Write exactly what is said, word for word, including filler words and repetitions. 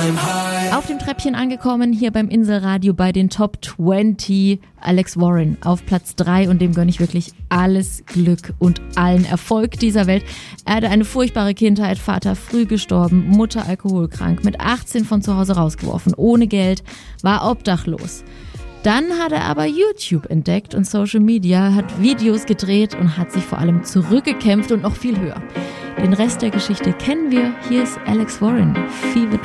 Auf dem Treppchen angekommen, hier beim Inselradio bei den Top zwanzig, Alex Warren auf Platz drei und dem gönne ich wirklich alles Glück und allen Erfolg dieser Welt. Er hatte eine furchtbare Kindheit, Vater früh gestorben, Mutter alkoholkrank, mit achtzehn von zu Hause rausgeworfen, ohne Geld, war obdachlos. Dann hat er aber YouTube entdeckt und Social Media, hat Videos gedreht und hat sich vor allem zurückgekämpft und noch viel höher. Den Rest der Geschichte kennen wir. Hier ist Alex Warren, Fever